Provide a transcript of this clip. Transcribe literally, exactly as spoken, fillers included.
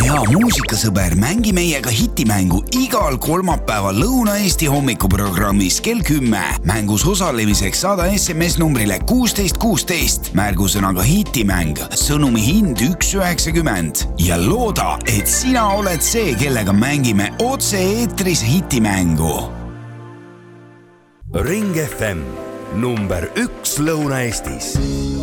hea muusikasõber, mängi meiega hitimängu igal kolmapäeval Lõuna-Eesti hommikuprogrammis kell kümme. Mängus osalemiseks saada S M S numbrile kuusteist kuusteist. Märgusõnaga hitimäng, sõnumi hind üks üheksakümmend. Ja looda, et sina oled see, kellega mängime otse eetris hitimängu. Ring F M number üks Lõuna-Eestis.